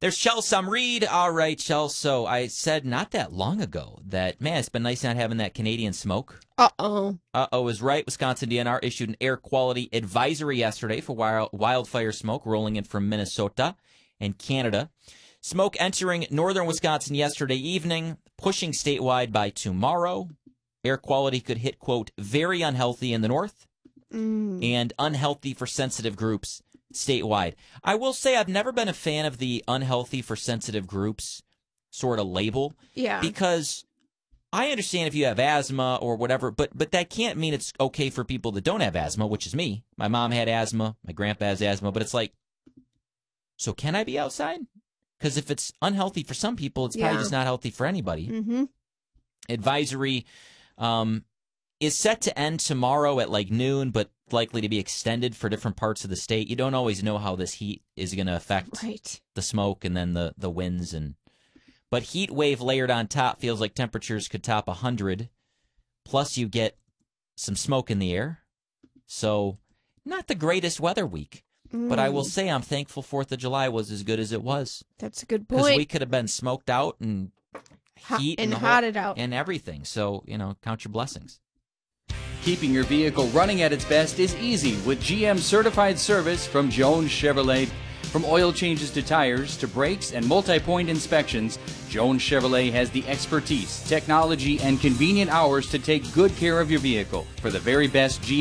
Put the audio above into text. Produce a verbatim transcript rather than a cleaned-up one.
There's Chelsea Reed. All right, Chelsea. So I said not that long ago that, man, it's been nice not having that Canadian smoke. Uh-oh. Uh-oh is right. Wisconsin D N R issued an air quality advisory yesterday for wild, wildfire smoke rolling in from Minnesota and Canada. Smoke entering northern Wisconsin yesterday evening, pushing statewide by tomorrow. Air quality could hit, quote, very unhealthy in the north Mm. and unhealthy for sensitive groups statewide. I will say I've never been a fan of the unhealthy for sensitive groups sort of label. Yeah. Because I understand if you have asthma or whatever, but but that can't mean it's okay for people that don't have asthma, which is me. My mom had asthma. My grandpa has asthma. But it's like, so can I be outside? Because if it's unhealthy for some people, it's probably Yeah. just not healthy for anybody. Mm-hmm. Advisory um, is set to end tomorrow at like noon, but likely to be extended for different parts of the state. You don't always know how this heat is going to affect Right. the smoke and then the, the winds. and But heat wave layered on top feels like temperatures could top one hundred. Plus you get some smoke in the air. So not the greatest weather week. Mm. But I will say I'm thankful fourth of July was as good as it was. That's a good Because point. we could have been smoked out and Hot- heat and the whole- hotted out. and everything. So, you know, count your blessings. Keeping your vehicle running at its best is easy with G M certified service from Jones Chevrolet. From oil changes to tires to brakes and multi-point inspections, Jones Chevrolet has the expertise, technology, and convenient hours to take good care of your vehicle. For the very best G M